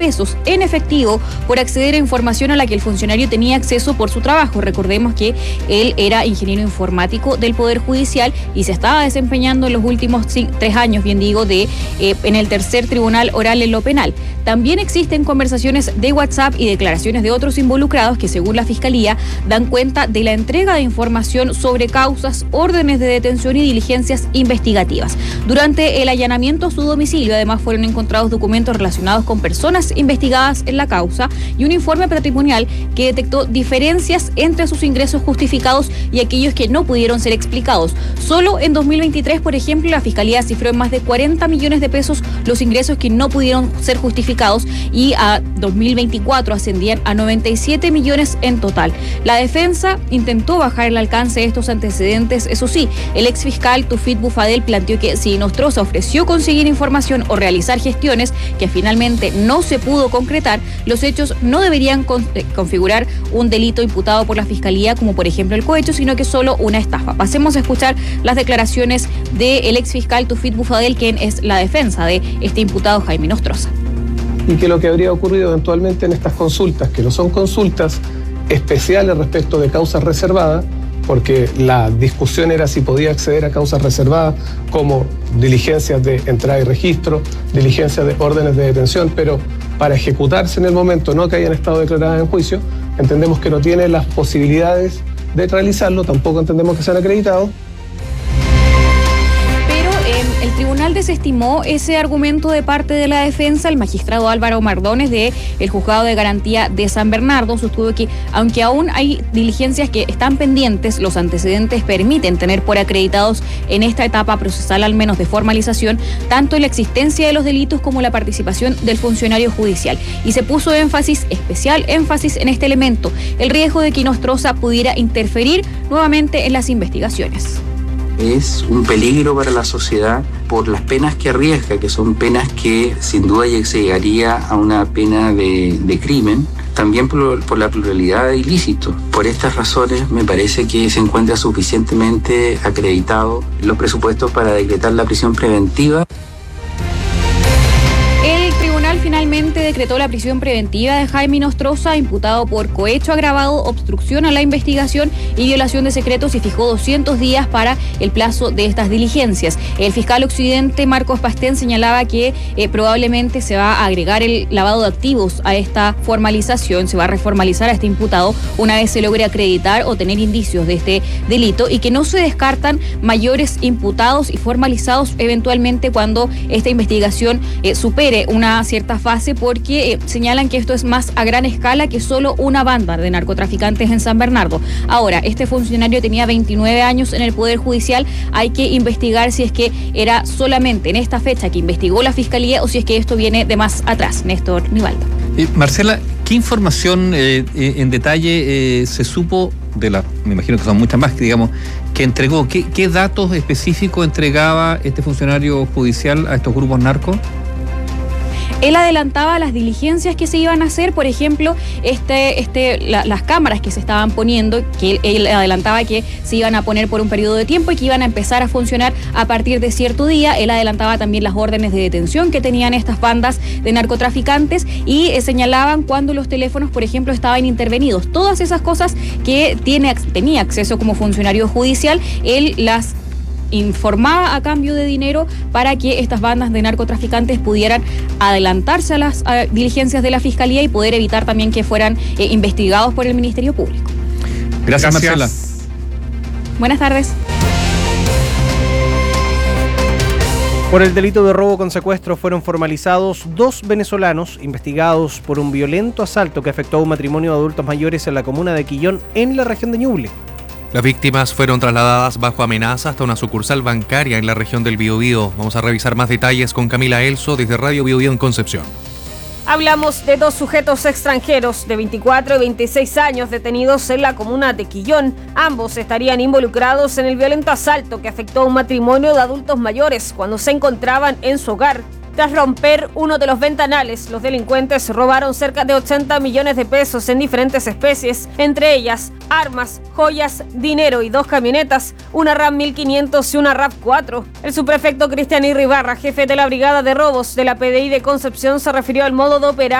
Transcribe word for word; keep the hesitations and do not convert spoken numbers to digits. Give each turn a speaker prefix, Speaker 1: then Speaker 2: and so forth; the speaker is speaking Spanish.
Speaker 1: pesos en efectivo por acceder a información a la que el funcionario tenía acceso por su trabajo. Recordemos que él era ingeniero informático del Poder Judicial y se estaba desempeñando en los últimos cinco, tres años, bien digo, de eh, en el tercer tribunal oral en lo penal. También existen conversaciones de WhatsApp y declaraciones de otros involucrados que, según la Fiscalía, dan cuenta de la entrega de información sobre causas, órdenes de detención y diligencias investigativas. Durante el allanamiento a su domicilio, además, fueron encontrados documentos relacionados con personas investigadas en la causa y un informe patrimonial que detectó diferencias entre sus ingresos justificados y aquellos que no pudieron ser explicados. Solo en dos mil veintitrés, por ejemplo, la Fiscalía cifró en más de cuarenta millones de pesos los ingresos que no pudieron ser justificados y a dos mil veinticuatro ascendían a noventa y siete millones en total. La defensa intentó bajar el alcance de estos antecedentes. Eso sí, el exfiscal Tufit Bufadel planteó que si Nostroza ofreció conseguir información o realizar gestiones que finalmente no se pudo concretar, los hechos no deberían con, eh, configurar un delito imputado por la Fiscalía, como por ejemplo el cohecho, sino que solo una estafa. Pasemos a escuchar las declaraciones del exfiscal Tufit Bufadel, quien es la defensa de este imputado Jaime Nostroza.
Speaker 2: Y que lo que habría ocurrido eventualmente en estas consultas, que no son consultas especiales respecto de causas reservadas, porque la discusión era si podía acceder a causas reservadas como diligencias de entrada y registro, diligencias de órdenes de detención, pero para ejecutarse en el momento, no que hayan estado declaradas en juicio, entendemos que no tiene las posibilidades de realizarlo, tampoco entendemos que sean acreditados.
Speaker 1: El tribunal desestimó ese argumento de parte de la defensa. El magistrado Álvaro Mardones del Juzgado de Garantía de San Bernardo sostuvo que, aunque aún hay diligencias que están pendientes, los antecedentes permiten tener por acreditados en esta etapa procesal, al menos de formalización, tanto la existencia de los delitos como la participación del funcionario judicial. Y se puso énfasis, especial énfasis en este elemento, el riesgo de que Nostroza pudiera interferir nuevamente en las investigaciones.
Speaker 3: Es un peligro para la sociedad por las penas que arriesga, que son penas que sin duda llegaría a una pena de, de crimen, también por, por la pluralidad de ilícitos. Por estas razones me parece que se encuentra suficientemente acreditado los presupuestos para decretar la prisión preventiva.
Speaker 1: El tribunal finalmente decretó la prisión preventiva de Jaime Nostroza, imputado por cohecho agravado, obstrucción a la investigación y violación de secretos, y fijó doscientos días para el plazo de estas diligencias. El fiscal occidente Marcos Pastén señalaba que eh, probablemente se va a agregar el lavado de activos a esta formalización, se va a reformalizar a este imputado una vez se logre acreditar o tener indicios de este delito, y que no se descartan mayores imputados y formalizados eventualmente cuando esta investigación eh, supere una cierta fase, porque eh, señalan que esto es más a gran escala que solo una banda de narcotraficantes en San Bernardo. Ahora, este funcionario tenía veintinueve años en el Poder Judicial. Hay que investigar si es que era solamente en esta fecha que investigó la Fiscalía o si es que esto viene de más atrás. Néstor Nivaldo.
Speaker 4: Eh, Marcela, ¿qué información eh, eh, en detalle eh, se supo de la, me imagino que son muchas más, que digamos, que entregó? ¿Qué, qué datos específicos entregaba este funcionario judicial a estos grupos narcos?
Speaker 1: Él adelantaba las diligencias que se iban a hacer, por ejemplo, este, este, la, las cámaras que se estaban poniendo, que él, él adelantaba que se iban a poner por un periodo de tiempo y que iban a empezar a funcionar a partir de cierto día. Él adelantaba también las órdenes de detención que tenían estas bandas de narcotraficantes y eh, señalaban cuando los teléfonos, por ejemplo, estaban intervenidos. Todas esas cosas que tiene, tenía acceso como funcionario judicial, él las informaba a cambio de dinero para que estas bandas de narcotraficantes pudieran adelantarse a las a diligencias de la Fiscalía y poder evitar también que fueran eh, investigados por el Ministerio Público.
Speaker 4: Gracias, Gracias, Marcela.
Speaker 1: Buenas tardes.
Speaker 5: Por el delito de robo con secuestro fueron formalizados dos venezolanos investigados por un violento asalto que afectó a un matrimonio de adultos mayores en la comuna de Quillón, en la región de Ñuble.
Speaker 6: Las víctimas fueron trasladadas bajo amenaza hasta una sucursal bancaria en la región del Biobío. Vamos a revisar más detalles con Camila Elso desde Radio Biobío en Concepción.
Speaker 7: Hablamos de dos sujetos extranjeros de veinticuatro y veintiséis años detenidos en la comuna de Quillón. Ambos estarían involucrados en el violento asalto que afectó a un matrimonio de adultos mayores cuando se encontraban en su hogar. Tras romper uno de los ventanales, los delincuentes robaron cerca de ochenta millones de pesos en diferentes especies, entre ellas armas, joyas, dinero y dos camionetas, una RAM mil quinientos y una RAV cuatro. El subprefecto Cristian Irribarra, jefe de la Brigada de Robos de la P D I de Concepción, se refirió al modo de operar